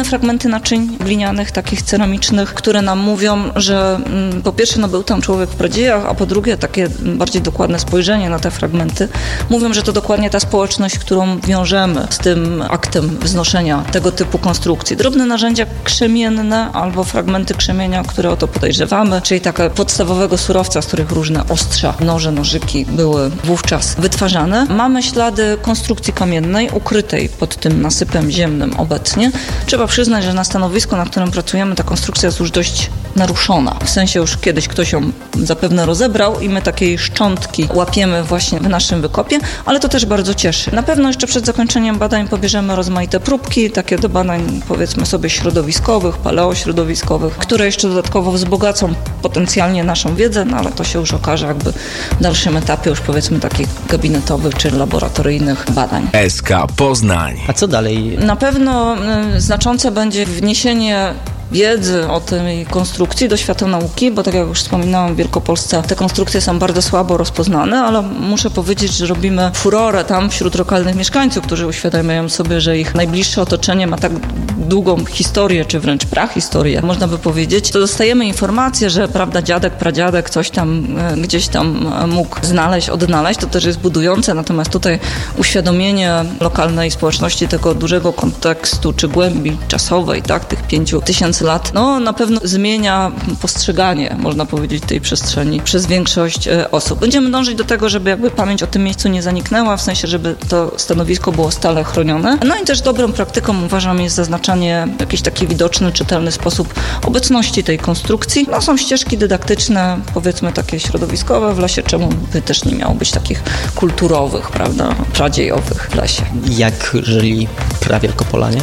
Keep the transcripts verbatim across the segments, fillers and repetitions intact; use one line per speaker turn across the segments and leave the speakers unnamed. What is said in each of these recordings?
Mamy fragmenty naczyń glinianych, takich ceramicznych, które nam mówią, że mm, po pierwsze no, był tam człowiek w pradziejach, a po drugie takie bardziej dokładne spojrzenie na te fragmenty mówią, że to dokładnie ta społeczność, którą wiążemy z tym aktem wznoszenia tego typu konstrukcji. Drobne narzędzia krzemienne albo fragmenty krzemienia, które o to podejrzewamy, czyli takiego podstawowego surowca, z których różne ostrza, noże, nożyki były wówczas wytwarzane. Mamy ślady konstrukcji kamiennej ukrytej pod tym nasypem ziemnym obecnie. Trzeba przyznać, że na stanowisku, na którym pracujemy, ta konstrukcja jest już dość naruszona. W sensie już kiedyś ktoś ją zapewne rozebrał i my takiej szczątki łapiemy właśnie w naszym wykopie, ale to też bardzo cieszy. Na pewno jeszcze przed zakończeniem badań pobierzemy rozmaite próbki, takie do badań powiedzmy sobie środowiskowych, paleośrodowiskowych, które jeszcze dodatkowo wzbogacą potencjalnie naszą wiedzę, no ale to się już okaże jakby w dalszym etapie już powiedzmy takich gabinetowych czy laboratoryjnych badań.
S K Poznań.
A co dalej?
Na pewno y, znaczące będzie wniesienie wiedzy o tej konstrukcji do świata nauki, bo tak jak już wspominałam, w Wielkopolsce te konstrukcje są bardzo słabo rozpoznane, ale muszę powiedzieć, że robimy furorę tam wśród lokalnych mieszkańców, którzy uświadamiają sobie, że ich najbliższe otoczenie ma tak długą historię, czy wręcz prahistorię, można by powiedzieć. To dostajemy informację, że prawda, dziadek, pradziadek coś tam e, gdzieś tam mógł znaleźć, odnaleźć, to też jest budujące, natomiast tutaj uświadomienie lokalnej społeczności tego dużego kontekstu, czy głębi czasowej, tak, tych pięciu tysięcy lat, no na pewno zmienia postrzeganie, można powiedzieć, tej przestrzeni przez większość e, osób. Będziemy dążyć do tego, żeby jakby pamięć o tym miejscu nie zaniknęła, w sensie, żeby to stanowisko było stale chronione. No i też dobrą praktyką uważam jest zaznaczanie w jakiś taki widoczny, czytelny sposób obecności tej konstrukcji. No są ścieżki dydaktyczne, powiedzmy takie środowiskowe w lesie, czemu by też nie miało być takich kulturowych, prawda, pradziejowych w lesie.
Jak żyli prawielkopolanie?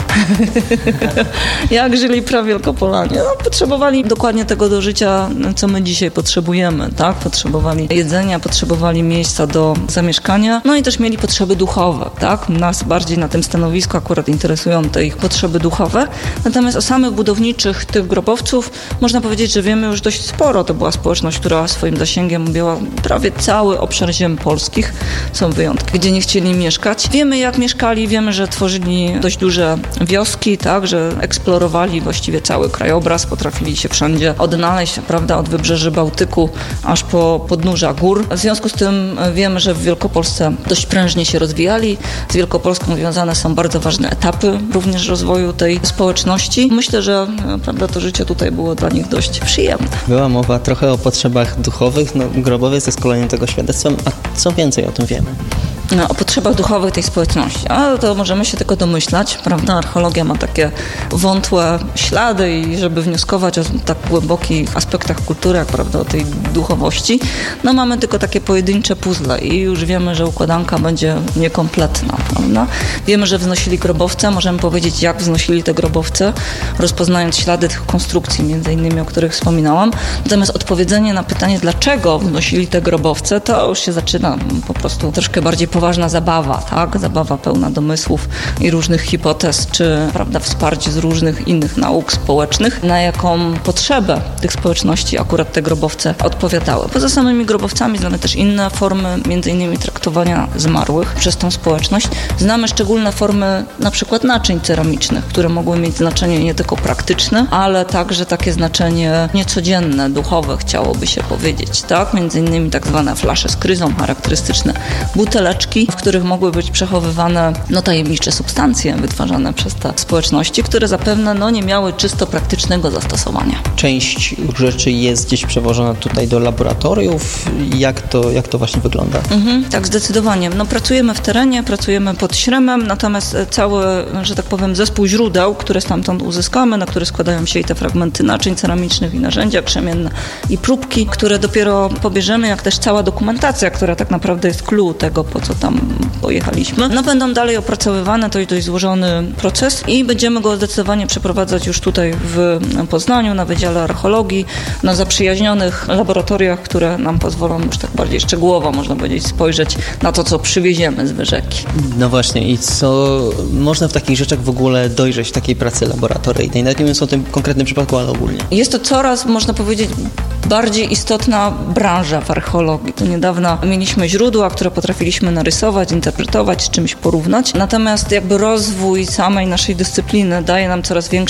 Jak żyli prawielkopolanie? No, potrzebowali dokładnie tego do życia, co my dzisiaj potrzebujemy, tak? Potrzebowali jedzenia, potrzebowali miejsca do zamieszkania, no i też mieli potrzeby duchowe, tak? Nas bardziej na tym stanowisku akurat interesują te ich potrzeby duchowe, natomiast o samych budowniczych tych grobowców można powiedzieć, że wiemy już dość sporo. To była społeczność, która swoim zasięgiem objęła prawie cały obszar ziem polskich. Są wyjątki, gdzie nie chcieli mieszkać. Wiemy, jak mieszkali, wiemy, że tworzyli dość duże wioski, tak? Że eksplorowali właściwie cały krajobraz, potrafili się wszędzie odnaleźć, prawda, od wybrzeży Bałtyku aż po podnóża gór. W związku z tym wiemy, że w Wielkopolsce dość prężnie się rozwijali. Z Wielkopolską związane są bardzo ważne etapy również rozwoju tej społeczności. Myślę, że prawda, to życie tutaj było dla nich dość przyjemne.
Była mowa trochę o potrzebach duchowych, no grobowiec jest kolejnym tego świadectwem, a co więcej o tym wiemy?
No, o potrzebach duchowych tej społeczności. Ale to możemy się tylko domyślać, prawda? Archeologia ma takie wątłe ślady i żeby wnioskować o tak głębokich aspektach kultury, jak prawda, o tej duchowości, no mamy tylko takie pojedyncze puzzle i już wiemy, że układanka będzie niekompletna, prawda? Wiemy, że wznosili grobowce, możemy powiedzieć, jak wznosili te grobowce, rozpoznając ślady tych konstrukcji, między innymi, o których wspominałam. Natomiast odpowiedzenie na pytanie, dlaczego wznosili te grobowce, to już się zaczyna po prostu troszkę bardziej poważna zabawa, tak? Zabawa pełna domysłów i różnych hipotez, czy prawda, wsparć z różnych innych nauk społecznych, na jaką potrzebę tych społeczności akurat te grobowce odpowiadały. Poza samymi grobowcami znamy też inne formy, między innymi traktowania zmarłych przez tą społeczność. Znamy szczególne formy na przykład naczyń ceramicznych, które mogły mieć znaczenie nie tylko praktyczne, ale także takie znaczenie niecodzienne, duchowe, chciałoby się powiedzieć, tak? Między innymi tak zwane flasze z kryzą, charakterystyczne buteleczki, w których mogły być przechowywane no, tajemnicze substancje wytwarzane przez te społeczności, które zapewne no, nie miały czysto praktycznego zastosowania.
Część rzeczy jest gdzieś przewożona tutaj do laboratoriów. Jak to, jak to właśnie wygląda?
Mhm, tak, zdecydowanie. No, pracujemy w terenie, pracujemy pod Śremem, natomiast cały, że tak powiem, zespół źródeł, które stamtąd uzyskamy, na które składają się i te fragmenty naczyń ceramicznych i narzędzia krzemienne i próbki, które dopiero pobierzemy, jak też cała dokumentacja, która tak naprawdę jest clue tego, po co tam pojechaliśmy. No będą dalej opracowywane, to jest dość złożony proces i będziemy go zdecydowanie przeprowadzać już tutaj w Poznaniu, na Wydziale Archeologii, na zaprzyjaźnionych laboratoriach, które nam pozwolą już tak bardziej szczegółowo, można powiedzieć, spojrzeć na to, co przywieziemy z Wyrzeki.
No właśnie i co można w takich rzeczach w ogóle dojrzeć w takiej pracy laboratoryjnej? Nawet nie mówiąc o tym konkretnym przypadku, ale ogólnie.
Jest to coraz, można powiedzieć, bardziej istotna branża w archeologii. To niedawno mieliśmy źródła, które potrafiliśmy narysować, interpretować, z czymś porównać. Natomiast jakby rozwój samej naszej dyscypliny daje nam coraz większe